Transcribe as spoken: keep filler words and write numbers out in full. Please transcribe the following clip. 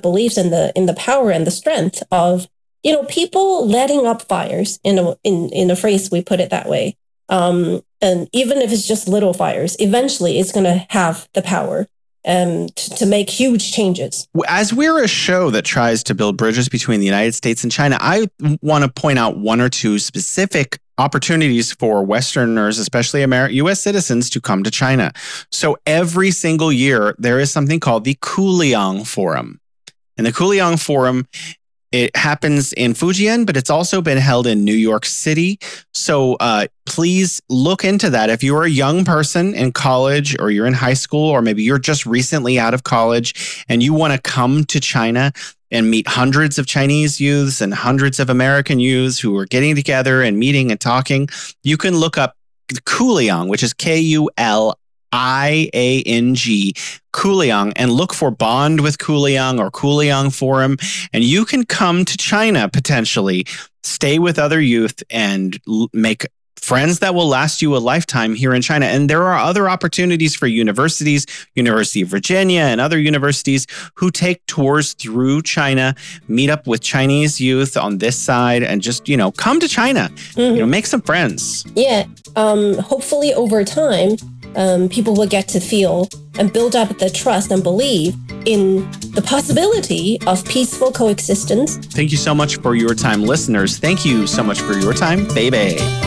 beliefs and the in the power and the strength of, you know, people letting up fires, in a in in a phrase we put it that way. Um, and even if it's just little fires, eventually it's going to have the power um, to, to make huge changes. As we're a show that tries to build bridges between the United States and China, I want to point out one or two specific opportunities for Westerners, especially Amer- U S citizens, to come to China. So every single year, there is something called the Kuliang Forum. And the Kuliang Forum, it happens in Fujian, but it's also been held in New York City. So uh, please look into that. If you're a young person in college, or you're in high school, or maybe you're just recently out of college and you want to come to China and meet hundreds of Chinese youths and hundreds of American youths who are getting together and meeting and talking, you can look up Kuliang, which is K U L I A N G, Kuliang, and look for Bond with Kuliang or Kuliang Forum. And you can come to China potentially, stay with other youth, and l- make friends that will last you a lifetime here in China. And there are other opportunities for universities, University of Virginia and other universities, who take tours through China, meet up with Chinese youth on this side, and just, you know, come to China, mm-hmm. you know, make some friends. Yeah. Um, hopefully over time, um, people will get to feel and build up the trust and believe in the possibility of peaceful coexistence. Thank you so much for your time, listeners. Thank you so much for your time, baby.